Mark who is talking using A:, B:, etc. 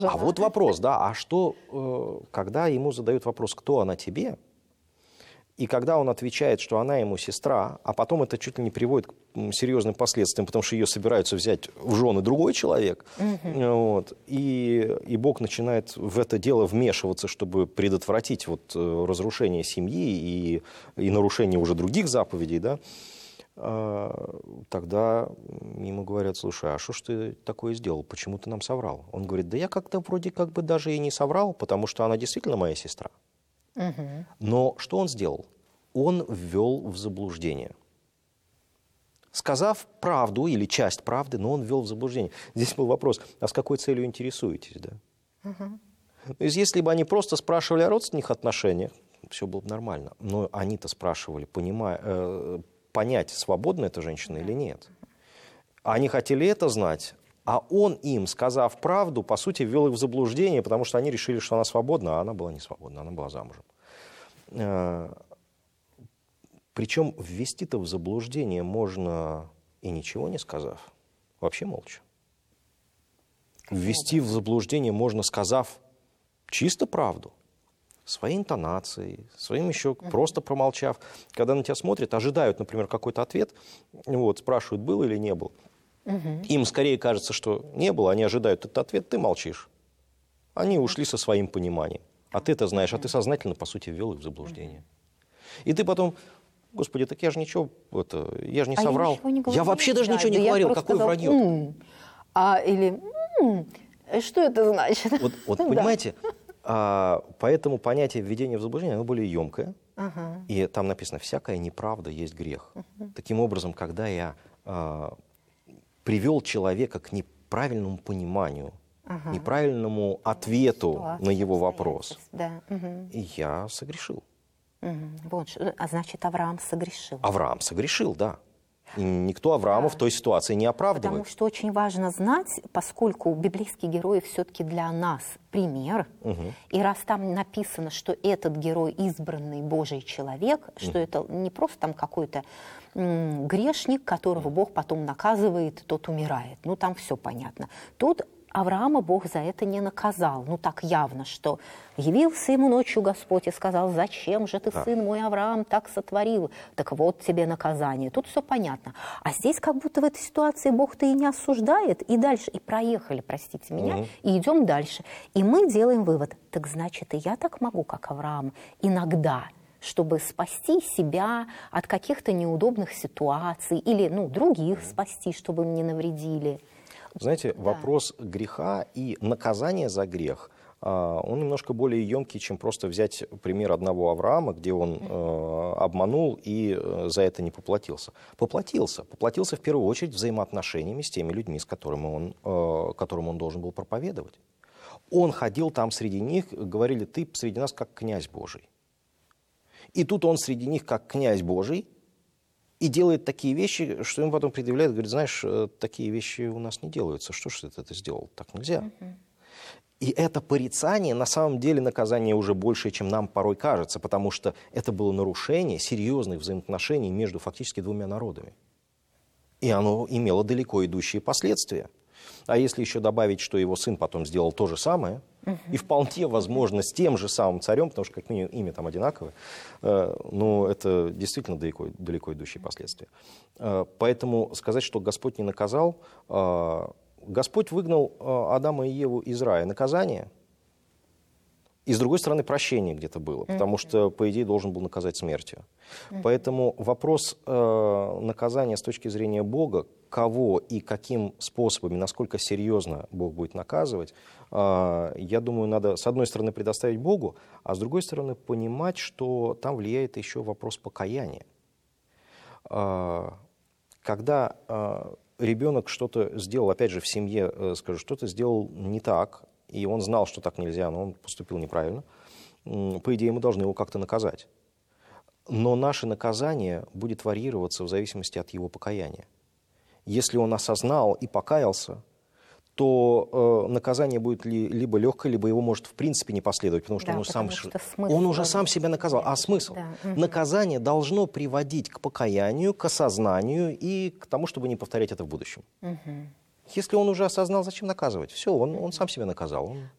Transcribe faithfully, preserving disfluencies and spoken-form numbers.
A: А вот вопрос, да, а что, э, когда ему задают вопрос, кто она тебе, и когда он отвечает, что она ему сестра, а потом это чуть ли не приводит к серьезным последствиям, потому что ее собираются взять в жены другой человек, mm-hmm. вот, и, и Бог начинает в это дело вмешиваться, чтобы предотвратить вот, разрушение семьи и, и нарушение уже других заповедей, да, тогда ему говорят, слушай, а что ж ты такое сделал, почему ты нам соврал? Он говорит, да я как-то вроде как бы даже и не соврал, потому что она действительно моя сестра. Угу. Но что он сделал? Он ввел в заблуждение. Сказав правду или часть правды, но он ввел в заблуждение. Здесь был вопрос, а с какой целью интересуетесь? Да? Угу. То есть, если бы они просто спрашивали о родственных отношениях, все было бы нормально. Но они-то спрашивали, понимая, э, понять, свободна эта женщина или нет. Они хотели это знать, а он им, сказав правду, по сути, ввел их в заблуждение, потому что они решили, что она свободна, а она была не свободна, она была замужем. Причем ввести-то в заблуждение можно и ничего не сказав, вообще молча. Ввести в заблуждение можно, сказав чисто правду, своей интонацией, своим еще uh-huh. просто промолчав. Когда на тебя смотрят, ожидают, например, какой-то ответ, вот, спрашивают, был или не был. Uh-huh. Им скорее кажется, что не было, они ожидают этот ответ, ты молчишь. Они ушли со своим пониманием. А ты это знаешь, uh-huh. а ты сознательно, по сути, ввел их в заблуждение. Uh-huh. И ты потом, господи, так я же ничего, это, я же не а соврал. Я, не я вообще даже да, ничего да не говорил, какое сказал, вранье.
B: М-м. А, или, м-м. Что это значит?
A: Вот, вот понимаете... А, поэтому понятие введения в заблуждение, оно более емкое. Uh-huh. И там написано, всякая неправда есть грех. Uh-huh. Таким образом, когда я а, привел человека к неправильному пониманию, uh-huh. неправильному ответу Ситуация, на его вопрос,
B: да. uh-huh.
A: я согрешил.
B: Uh-huh. Вот, а значит, Авраам согрешил.
A: Авраам согрешил, да. И никто Авраама да. в той ситуации не оправдывает.
B: Потому что очень важно знать, поскольку библейские герои все-таки для нас пример, угу. и раз там написано, что этот герой избранный Божий человек, что угу. это не просто там какой-то м- грешник, которого Бог потом наказывает, тот умирает. Ну, там все понятно. Тут Авраама Бог за это не наказал. Ну, так явно, что явился ему ночью Господь и сказал, зачем же ты, сын мой Авраам, так сотворил? Так вот тебе наказание. Тут все понятно. А здесь как будто в этой ситуации Бог-то и не осуждает. И дальше, и проехали, простите меня, угу. и идем дальше. И мы делаем вывод. Так значит, и я так могу, как Авраам, иногда, чтобы спасти себя от каких-то неудобных ситуаций или, ну, других спасти, чтобы им не навредили.
A: Знаете, да. вопрос греха и наказания за грех, он немножко более емкий, чем просто взять пример одного Авраама, где он э, обманул и за это не поплатился. Поплатился. Поплатился в первую очередь взаимоотношениями с теми людьми, с которыми он, э, которым он должен был проповедовать. Он ходил там среди них, говорили, ты среди нас как князь Божий. И тут он среди них как князь Божий, и делает такие вещи, что ему потом предъявляют, говорит, знаешь, такие вещи у нас не делаются. Что ж ты это сделал? Так нельзя. Uh-huh. И это порицание, на самом деле, наказание уже больше, чем нам порой кажется, потому что это было нарушение серьезных взаимоотношений между фактически двумя народами. И оно имело далеко идущие последствия. А если еще добавить, что его сын потом сделал то же самое, uh-huh. и вполне возможно с тем же самым царем, потому что как минимум имя там одинаковое, э, ну, это действительно далеко, далеко идущие последствия. Э, поэтому сказать, что Господь не наказал, э, Господь выгнал э, Адама и Еву из рая. Наказание, и с другой стороны прощение где-то было, потому что, по идее, должен был наказать смертью. Uh-huh. Поэтому вопрос э, наказания с точки зрения Бога, кого и каким способами, насколько серьезно Бог будет наказывать, э, я думаю, надо, с одной стороны, предоставить Богу, а с другой стороны, понимать, что там влияет еще вопрос покаяния. Э, когда э, ребенок что-то сделал, опять же, в семье, э, скажу, что-то сделал не так, и он знал, что так нельзя, но он поступил неправильно, по идее, мы должны его как-то наказать. Но наше наказание будет варьироваться в зависимости от его покаяния. Если он осознал и покаялся, то э, наказание будет ли, либо легкое, либо его может в принципе не последовать, потому что, да, он, потому сам, что он уже сам себя наказал. А смысл? Да. Наказание должно приводить к покаянию, к осознанию и к тому, чтобы не повторять это в будущем. Угу. Если он уже осознал, зачем наказывать? Все, он, он сам себя наказал. Он...